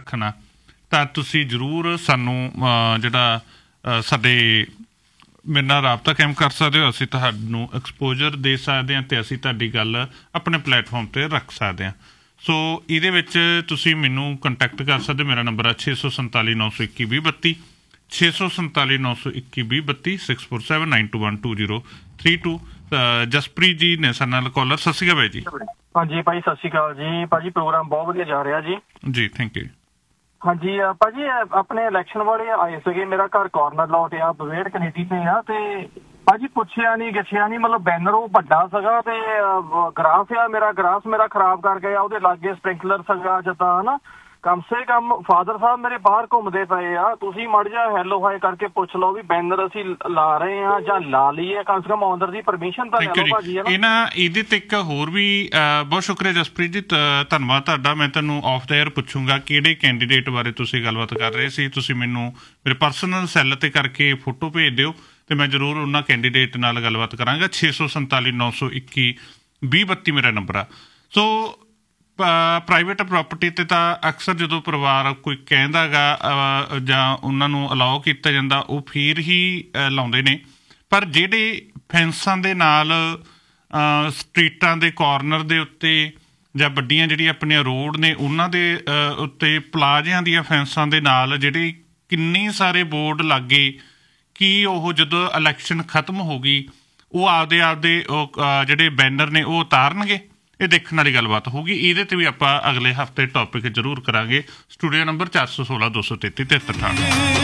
ਰੱਖਣਾ ਤਾਂ ਤੁਸੀਂ ਜ਼ਰੂਰ ਸਾਨੂੰ ਜਿਹੜਾ ਸਾਡੇ ਮੇਰੇ ਨਾਲ ਰਾਬਤਾ ਕਾਇਮ ਕਰ ਸਕਦੇ ਹੋ। ਅਸੀਂ ਤੁਹਾਨੂੰ ਐਕਸਪੋਜਰ ਦੇ ਸਕਦੇ ਹਾਂ ਅਤੇ ਅਸੀਂ ਤੁਹਾਡੀ ਗੱਲ ਆਪਣੇ ਪਲੇਟਫਾਰਮ 'ਤੇ ਰੱਖ ਸਕਦੇ ਹਾਂ। ਸੋ ਇਹਦੇ ਵਿੱਚ ਤੁਸੀਂ ਮੈਨੂੰ ਕੰਟੈਕਟ ਕਰ ਸਕਦੇ ਹੋ। ਮੇਰਾ ਨੰਬਰ ਹੈ 647 921 2032 647 921 2032 6479212032। ਜਸਪ੍ਰੀਤ ਜੀ ਨੇ ਸਾਡੇ ਨਾਲ ਕਾਲਰ। ਸਤਿ ਸ਼੍ਰੀ ਅਕਾਲ ਬਾਈ ਜੀ। ਹਾਂਜੀ ਭਾਈ ਸਤਿ ਸ਼੍ਰੀ ਅਕਾਲ ਜੀ। ਭਾਜੀ ਪ੍ਰੋਗਰਾਮ ਬਹੁਤ ਵਧੀਆ ਜਾ ਰਿਹਾ ਜੀ। ਜੀ ਥੈਂਕ ਯੂ। ਹਾਂਜੀ ਭਾਜੀ ਆਪਣੇ ਇਲੈਕਸ਼ਨ ਵਾਲੇ ਆਏ ਸੀਗੇ। ਮੇਰਾ ਘਰ ਕਾਰਨਰ ਲੋਟ ਆ ਬਵੇੜ ਕਨੇਡੀ ਤੇ ਆ ਤੇ ਭਾਜੀ ਪੁੱਛਿਆ ਨਹੀਂ ਗਿੱਛਿਆ ਨਹੀਂ, ਮਤਲਬ ਬੈਨਰ ਉਹ ਵੱਡਾ ਸੀਗਾ ਤੇ ਗਰਾਸ ਮੇਰਾ ਖਰਾਬ ਕਰ ਗਿਆ। ਉਹਦੇ ਲਾਗੇ ਸਪ੍ਰਿੰਕਲਰ ਸੀਗਾ ਜਿੱਦਾਂ ਹਨਾ। ਕਮ ਸੇ ਕਮ ਫਾਦਰ ਸਾਹਿਬ ਮੇਰੇ ਬਾਹਰ ਘੁੰਮਦੇ ਪਏ ਆ, ਤੁਸੀਂ ਮੜ ਜਾ ਹੈਲੋ ਹਾਈ ਕਰਕੇ ਪੁੱਛ ਲਓ ਵੀ ਬੈਨਰ ਅਸੀਂ ਲਾ ਰਹੇ ਆ ਜਾਂ ਲਾ ਲਈਏ। ਕਮ ਸੇ ਕਮ ਓਨਰ ਦੀ ਪਰਮਿਸ਼ਨ ਤਾਂ ਲੈ ਲਓ ਭਾਜੀ। ਇਹਦੇ ਤੇ ਇੱਕ ਹੋਰ ਵੀ ਬਹੁਤ ਸ਼ੁਕਰੀਆ ਜਸਪ੍ਰੀਤ ਜੀ, ਧੰਨਵਾਦ ਤੁਹਾਡਾ। ਮੈਂ ਤੁਹਾਨੂੰ ਆਫ ਦਾ ਏਅਰ ਪੁੱਛੂੰਗਾ ਕਿਹੜੇ ਕੈਂਡੀਡੇਟ ਬਾਰੇ ਤੁਸੀਂ ਗੱਲਬਾਤ ਕਰ ਰਹੇ ਸੀ। ਤੁਸੀਂ ਮੈਨੂੰ ਮੇਰੇ ਪਰਸਨਲ ਸੈੱਲ 'ਤੇ ਕਰਕੇ ਫੋਟੋ ਭੇਜ ਦਿਓ ਅਤੇ ਮੈਂ ਜ਼ਰੂਰ ਉਹਨਾਂ ਕੈਂਡੀਡੇਟ ਨਾਲ ਗੱਲਬਾਤ ਕਰਾਂਗਾ। 647 921 2032 ਮੇਰਾ ਨੰਬਰ ਆ। ਸੋ ਪ੍ਰਾਈਵੇਟ ਪ੍ਰੋਪਰਟੀ 'ਤੇ ਤਾਂ ਅਕਸਰ ਜਦੋਂ ਪਰਿਵਾਰ ਕੋਈ ਕਹਿੰਦਾ ਗਾ ਜਾਂ ਉਹਨਾਂ ਨੂੰ ਅਲਾਓ ਕੀਤਾ ਜਾਂਦਾ ਉਹ ਫਿਰ ਹੀ ਲਾਉਂਦੇ ਨੇ। ਪਰ ਜਿਹੜੇ ਫੈਂਸਾਂ ਦੇ ਨਾਲ ਸਟਰੀਟਾਂ ਦੇ ਕਾਰਨਰ ਦੇ ਉੱਤੇ ਜਾਂ ਵੱਡੀਆਂ ਜਿਹੜੀਆਂ ਆਪਣੀਆਂ ਰੋਡ ਨੇ ਉਹਨਾਂ ਦੇ ਉੱਤੇ ਪਲਾਜ਼ਿਆਂ ਦੀਆਂ ਫੈਂਸਾਂ ਦੇ ਨਾਲ ਜਿਹੜੇ ਕਿੰਨੇ ਸਾਰੇ ਬੋਰਡ ਲੱਗੇ ਕਿ ਉਹ ਜਦੋਂ ਇਲੈਕਸ਼ਨ ਖਤਮ ਹੋ ਗਈ ਉਹ ਆਪਦੇ ਉਹ ਜਿਹੜੇ ਬੈਨਰ ਨੇ ਉਹ ਉਤਾਰਨਗੇ। ਇਹ ਦੇਖਣ ਵਾਲੀ ਗੱਲਬਾਤ ਹੋਊਗੀ। ਇਹਦੇ 'ਤੇ ਵੀ ਆਪਾਂ ਅਗਲੇ ਹਫ਼ਤੇ ਟੌਪਿਕ ਜ਼ਰੂਰ ਕਰਾਂਗੇ। Studio number 416 233 7398।